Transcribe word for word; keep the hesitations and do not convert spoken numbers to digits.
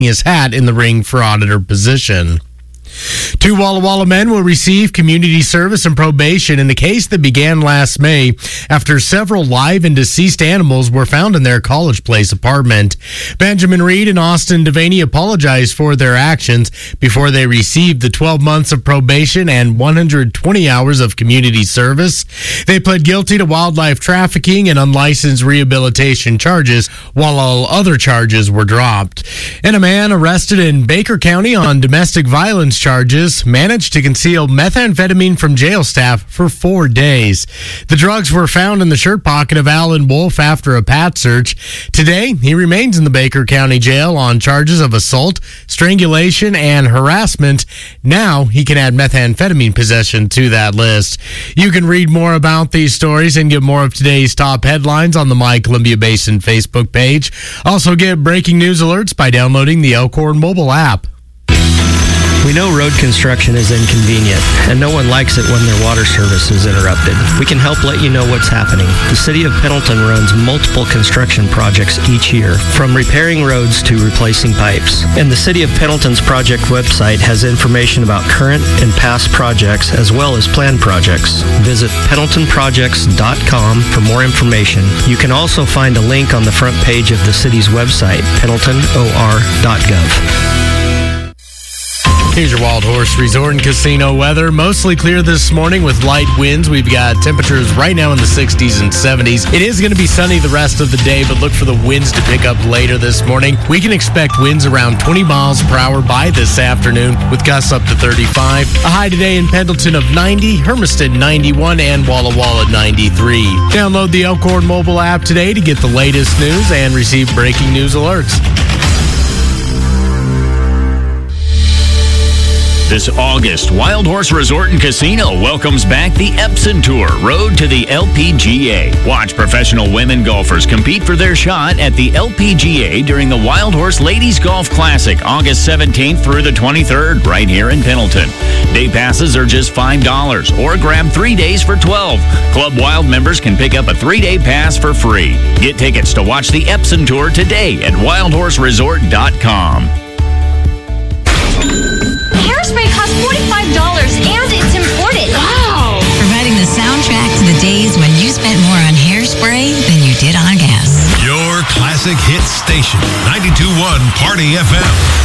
his hat in the ring for auditor position. Two Walla Walla men will receive community service and probation in the case that began last May after several live and deceased animals were found in their College Place apartment. Benjamin Reed and Austin Devaney apologized for their actions before they received the twelve months of probation and one hundred twenty hours of community service. They pled guilty to wildlife trafficking and unlicensed rehabilitation charges, while all other charges were dropped. And a man arrested in Baker County on domestic violence charges managed to conceal methamphetamine from jail staff for four days. The drugs were found in the shirt pocket of Alan Wolf after a pat search. Today, he remains in the Baker County Jail on charges of assault, strangulation, and harassment. Now, he can add methamphetamine possession to that list. You can read more about these stories and get more of today's top headlines on the My Columbia Basin Facebook page. Also get breaking news alerts by downloading the Elkhorn mobile app. We know road construction is inconvenient, and no one likes it when their water service is interrupted. We can help let you know what's happening. The City of Pendleton runs multiple construction projects each year, from repairing roads to replacing pipes. And the City of Pendleton's project website has information about current and past projects as well as planned projects. Visit pendleton projects dot com for more information. You can also find a link on the front page of the city's website, pendleton o r dot gov. Here's your Wild Horse Resort and Casino weather. Mostly clear this morning with light winds. We've got temperatures right now in the sixties and seventies. It is going to be sunny the rest of the day, but look for the winds to pick up later this morning. We can expect winds around twenty miles per hour by this afternoon with gusts up to thirty-five. A high today in Pendleton of ninety, Hermiston ninety-one, and Walla Walla ninety-three. Download the Elkhorn mobile app today to get the latest news and receive breaking news alerts. This August, Wild Horse Resort and Casino welcomes back the Epson Tour, Road to the L P G A. Watch professional women golfers compete for their shot at the L P G A during the Wild Horse Ladies Golf Classic, August seventeenth through the twenty-third, right here in Pendleton. Day passes are just five dollars, or grab three days for twelve dollars. Club Wild members can pick up a three-day pass for free. Get tickets to watch the Epson Tour today at wild horse resort dot com. Hairspray costs forty-five dollars and it's imported. Wow! Providing the soundtrack to the days when you spent more on hairspray than you did on gas. Your classic hit station, ninety-two point one Party F M.